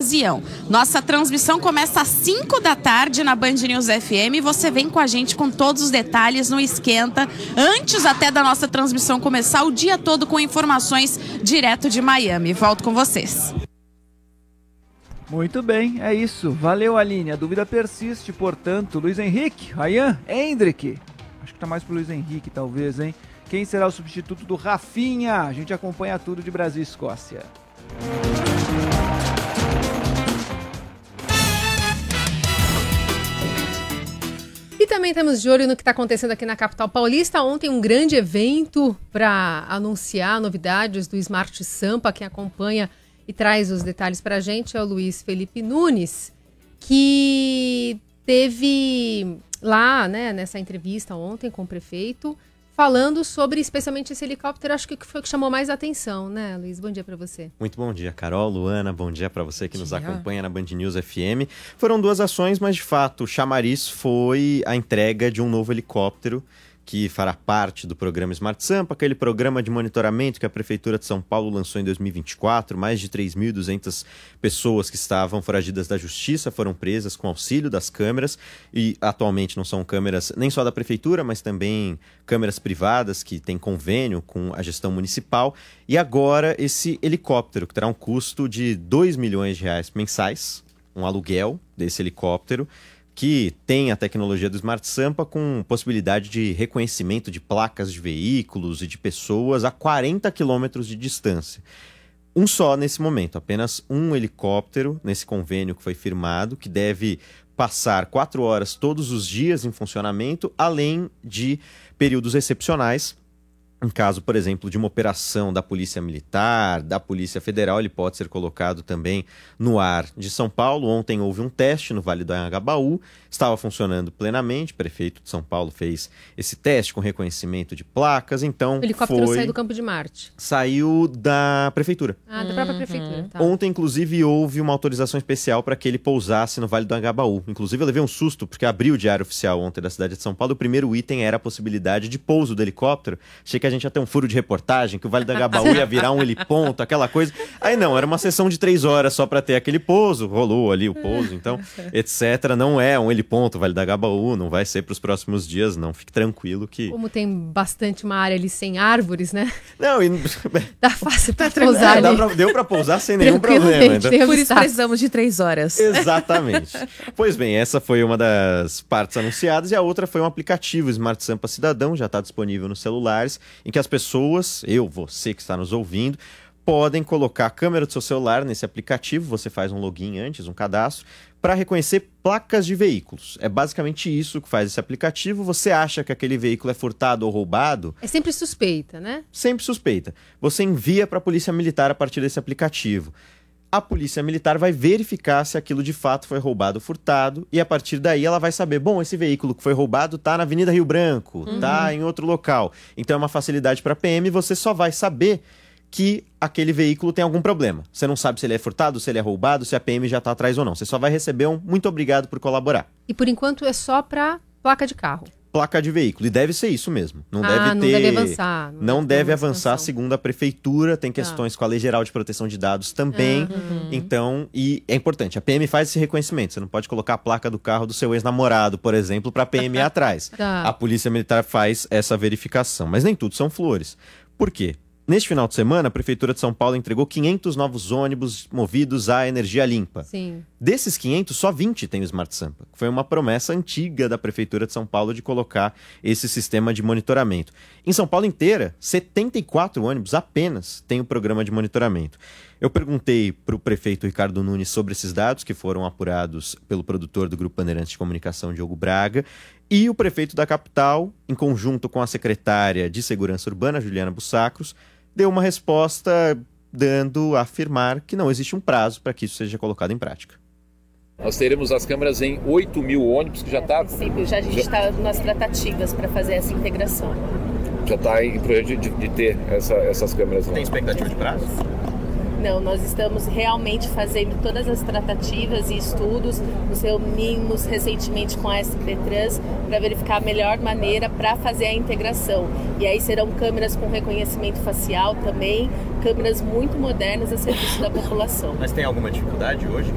ocasião. Nossa transmissão começa às 5 da tarde na Band News FM. Você vem com a gente com todos os detalhes no Esquenta, antes até da nossa transmissão começar, o dia todo com informações direto de Miami. Volto com vocês. Muito bem, é isso. Valeu, Aline. A dúvida persiste, portanto. Luiz Henrique, Ryan, Hendrick. Acho que tá mais pro Luiz Henrique, talvez, hein? Quem será o substituto do Rafinha? A gente acompanha tudo de Brasil e Escócia. E também estamos de olho no que está acontecendo aqui na capital paulista. Ontem um grande evento para anunciar novidades do Smart Sampa. Quem acompanha e traz os detalhes para a gente é o Luiz Felipe Nunes, que teve lá, né, nessa entrevista ontem com o prefeito, falando sobre especialmente esse helicóptero. Acho que foi o que chamou mais atenção, né, Luiz? Bom dia para você. Muito bom dia, Carol, Luana, bom dia para você que nos acompanha na Band News FM. Foram 2 ações, mas de fato o chamariz foi a entrega de um novo helicóptero que fará parte do programa Smart Sampa, aquele programa de monitoramento que a Prefeitura de São Paulo lançou em 2024. Mais de 3.200 pessoas que estavam foragidas da Justiça foram presas com auxílio das câmeras, e atualmente não são câmeras nem só da Prefeitura, mas também câmeras privadas que têm convênio com a gestão municipal. E agora esse helicóptero, que terá um custo de R$2 milhões mensais, um aluguel desse helicóptero, que tem a tecnologia do Smart Sampa com possibilidade de reconhecimento de placas de veículos e de pessoas a 40 quilômetros de distância. Um só nesse momento, apenas um helicóptero nesse convênio que foi firmado, que deve passar 4 horas todos os dias em funcionamento, além de períodos excepcionais. Em caso, por exemplo, de uma operação da Polícia Militar, da Polícia Federal, ele pode ser colocado também no ar de São Paulo. Ontem houve um teste no Vale do Anhangabaú, estava funcionando plenamente, o prefeito de São Paulo fez esse teste com reconhecimento de placas, então o helicóptero saiu do Campo de Marte? Saiu da Prefeitura. Ah, da própria Prefeitura. Tá. Ontem, inclusive, houve uma autorização especial para que ele pousasse no Vale do Anhangabaú. Inclusive, eu levei um susto, porque abriu o Diário Oficial ontem da cidade de São Paulo, o primeiro item era a possibilidade de pouso do helicóptero. Achei que a gente ia ter um furo de reportagem, que o Vale do Anhangabaú ia virar um heliponto, aquela coisa. Aí não, era uma sessão de 3 horas só para ter aquele pouso, rolou ali o pouso, então, etc. Não é um heliponto, Vale do Anhangabaú, não vai ser para os próximos dias, não. Fique tranquilo que... Como tem bastante uma área ali sem árvores, né? Não, dá fácil para pousar ali. Deu para pousar sem nenhum problema. Então... Por isso precisamos de 3 horas. Exatamente. Pois bem, essa foi uma das partes anunciadas, e a outra foi um aplicativo Smart Sampa Cidadão, já está disponível nos celulares, em que as pessoas, você que está nos ouvindo, podem colocar a câmera do seu celular nesse aplicativo. Você faz um login antes, um cadastro, para reconhecer placas de veículos. É basicamente isso que faz esse aplicativo. Você acha que aquele veículo é furtado ou roubado? É sempre suspeita, né? Sempre suspeita. Você envia para a Polícia Militar a partir desse aplicativo. A Polícia Militar vai verificar se aquilo de fato foi roubado ou furtado, e a partir daí ela vai saber, bom, esse veículo que foi roubado está na Avenida Rio Branco, está em outro local. Então é uma facilidade para a PM, você só vai saber que aquele veículo tem algum problema. Você não sabe se ele é furtado, se ele é roubado, se a PM já está atrás ou não. Você só vai receber um muito obrigado por colaborar. E por enquanto é só para placa de carro? Placa de veículo, e deve ser isso mesmo. Não deve avançar. Não deve avançar, segundo a Prefeitura. Tem questões com a Lei Geral de Proteção de Dados também. Então, e é importante, a PM faz esse reconhecimento. Você não pode colocar a placa do carro do seu ex-namorado, por exemplo, para a PM ir atrás. A Polícia Militar faz essa verificação. Mas nem tudo são flores. Por quê? Neste final de semana, a Prefeitura de São Paulo entregou 500 novos ônibus movidos à energia limpa. Sim. Desses 500, só 20 tem o Smart Sampa. Foi uma promessa antiga da Prefeitura de São Paulo de colocar esse sistema de monitoramento. Em São Paulo inteira, 74 ônibus apenas têm o programa de monitoramento. Eu perguntei para o prefeito Ricardo Nunes sobre esses dados, que foram apurados pelo produtor do Grupo Bandeirantes de Comunicação, Diogo Braga, e o prefeito da capital, em conjunto com a secretária de Segurança Urbana, Juliana Bussacros, deu uma resposta dando a afirmar que não existe um prazo para que isso seja colocado em prática. Nós teremos as câmeras em 8 mil ônibus, que já está... A gente está nas tratativas para fazer essa integração. Já está em projeto de ter essas câmeras lá. Tem expectativa de prazo? Não, nós estamos realmente fazendo todas as tratativas e estudos, nos reunimos recentemente com a SCDETRANS para verificar a melhor maneira para fazer a integração. E aí serão câmeras com reconhecimento facial também, câmeras muito modernas a serviço da população. Mas tem alguma dificuldade hoje?